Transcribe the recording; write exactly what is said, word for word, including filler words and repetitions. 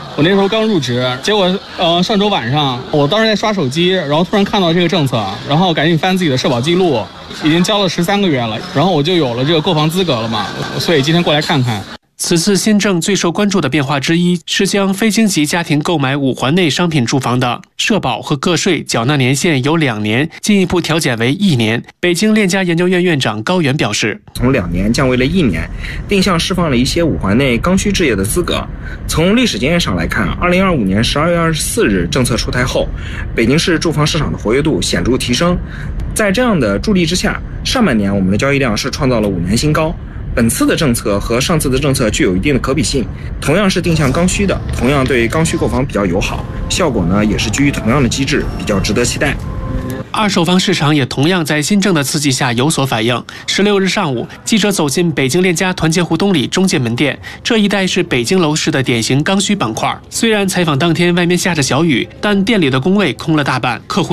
我那时候刚入职，结果呃上周晚上，我当时在刷手机，然后突然看到这个政策，然后赶紧翻自己的社保记录，已经交了十三个月了，然后我就有了这个购房资格了嘛，所以今天过来看看。 此次新政最受关注的变化之一是将非京籍家庭购买五环内商品住房的社保和个税缴纳年限由两年进一步调减为一年。北京链家研究院院长高原表示， 从两年降为了一年，定向释放了一些五环内刚需置业的资格。从历史经验上来看，二零二五年十二月二十四日政策出台后，北京市住房市场的活跃度显著提升。在这样的助力之下，上半年我们的交易量是创造了五年新高。本次的政策和上次的政策具有一定的可比性，同样是定向刚需的，同样对刚需购房比较友好，效果呢也是基于同样的机制，比较值得期待。 二手房市场也同样在新政的刺激下有所反应。十六日上午，记者走进北京链家团结胡同里中介门店，这一带是北京楼市的典型刚需板块。虽然采访当天外面下着小雨，但店里的工位空了大半，客户